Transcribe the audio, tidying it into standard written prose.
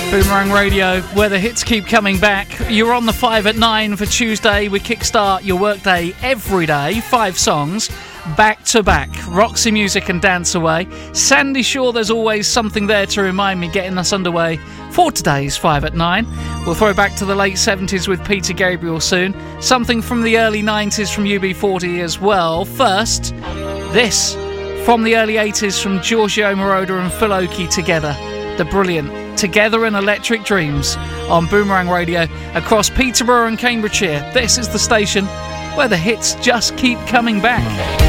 Boomerang Radio, where the hits keep coming back. You're on the 5 at 9 for Tuesday. We kickstart your workday every day. 5 songs, back to back. Roxy Music and Dance Away. Sandy Shaw, there's always something there to remind me, getting us underway for today's 5 at 9. We'll throw back to the late 70s with Peter Gabriel soon. Something from the early 90s from UB40 as well. First, this from the early 80s from Giorgio Moroder and Phil Oakey together. The brilliant Together in Electric Dreams on Boomerang Radio across Peterborough and Cambridgeshire. This is the station where the hits just keep coming back.